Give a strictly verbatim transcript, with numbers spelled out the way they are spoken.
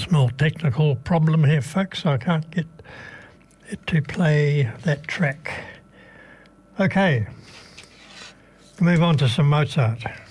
small technical problem here, folks. I can't get it to play that track. Okay, move on to some Mozart.